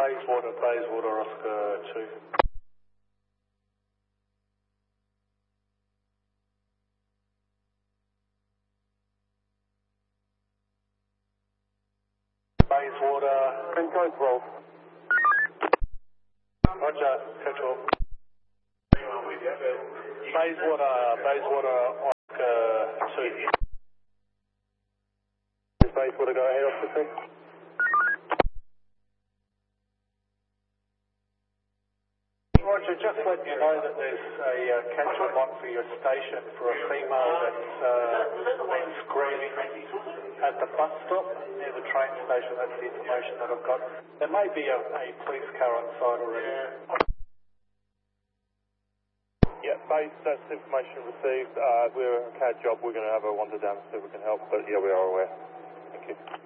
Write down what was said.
Bayswater, Oscar 2. Bayswater. Pinto 12. Roger, Control. Bayswater, Oscar 2. Is Bayswater go ahead, Oscar 2? Roger, just letting you know that there's a catch-up on for your station for a female that's been screaming at the bus stop near the train station. That's the information that I've got. There may be a police car on site already. Yeah, base, that's information received. We're a CAD job. We're going to have a wander down and see if we can help, but yeah, we are aware. Thank you.